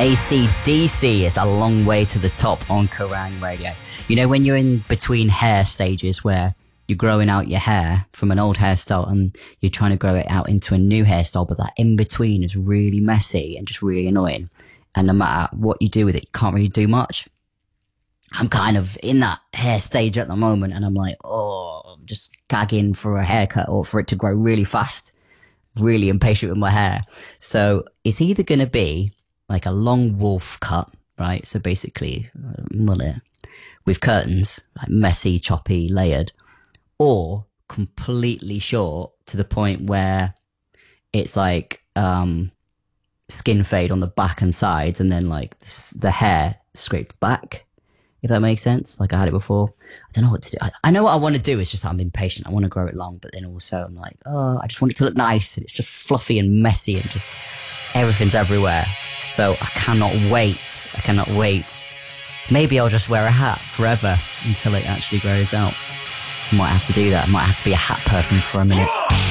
AC/DC is a long way to the top on Kerrang Radio. You know, when you're in between hair stages where you're growing out your hair from an old hairstyle and you're trying to grow it out into a new hairstyle, but that in between is really messy and just really annoying. And no matter what you do with it, you can't really do much. I'm kind of in that hair stage at the moment, and I'm like, I'm just gagging for a haircut or for it to grow really fast. Really impatient with my hair. So it's either going to be like a long wolf cut, right? So basically mullet with curtains, like messy, choppy, layered, or completely short to the point where it's like skin fade on the back and sides, and then like the hair scraped back, if that makes sense. Like I had it before. I don't know what to do. I know what I want to do. It's just I'm impatient. I want to grow it long, but then also I'm like, I just want it to look nice, and it's just fluffy and messy and just everything's everywhere. So I cannot wait. Maybe I'll just wear a hat forever until it actually grows out. I might have to do that. I might have to be a hat person for a minute.